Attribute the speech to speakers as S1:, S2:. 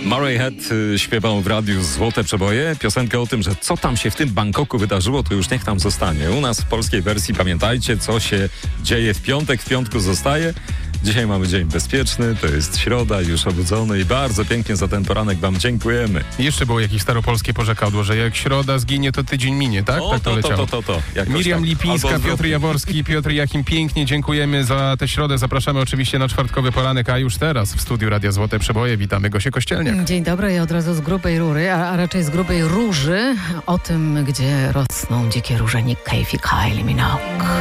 S1: Murray Head śpiewał w radiu Złote Przeboje. Piosenkę o tym, że co tam się w tym Bangkoku wydarzyło, to już niech tam zostanie. U nas w polskiej wersji pamiętajcie, co się dzieje w piątek. W piątku zostaje. Dzisiaj mamy dzień bezpieczny, to jest środa, już obudzony i bardzo pięknie za ten poranek wam dziękujemy.
S2: Jeszcze było jakieś staropolskie porzekadło, że jak środa zginie, to tydzień minie, tak?
S1: O,
S2: tak to leciało.
S1: tak.
S2: Miriam Lipińska,
S1: Albo
S2: Piotr Jaworski, Piotr Jakim, pięknie dziękujemy za tę środę. Zapraszamy oczywiście na czwartkowy poranek, a już teraz w studiu Radia Złote Przeboje witamy Gosię Kościelniak.
S3: Dzień dobry, ja od razu z grubej rury, a raczej z grubej róży, o tym, gdzie rosną dzikie róże Nick Cave i Kylie Minogue.